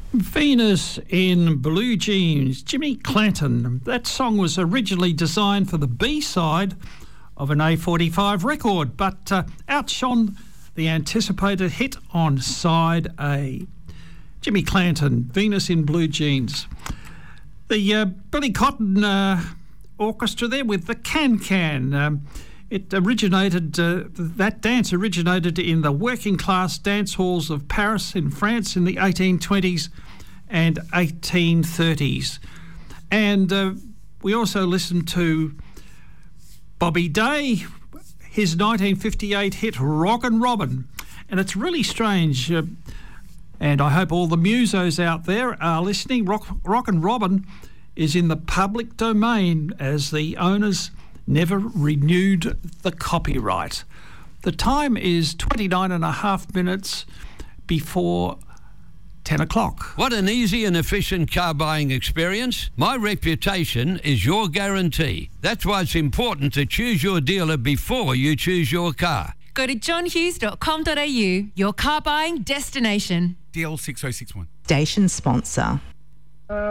Venus in Blue Jeans, Jimmy Clanton. That song was originally designed for the B-side of an A45 record, but outshone the anticipated hit on side A. Jimmy Clanton, Venus in Blue Jeans. The Billy Cotton Orchestra there with the Can-Can. It originated, that dance originated in the working class dance halls of Paris in France in the 1820s and 1830s. And we also listened to Bobby Day, his 1958 hit Rockin' Robin. And it's really strange, and I hope all the musos out there are listening. Rockin' Robin is in the public domain as the owners never renewed the copyright. The time is 29 and a half minutes before 10 o'clock. What an easy and efficient car buying experience. My reputation is your guarantee. That's why it's important to choose your dealer before you choose your car. Go to johnhughes.com.au, your car buying destination. DL6061. Station sponsor.